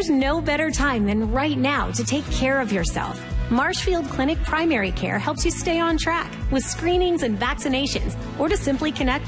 There's no better time than right now to take care of yourself. Marshfield Clinic Primary Care helps you stay on track with screenings and vaccinations, or to simply connect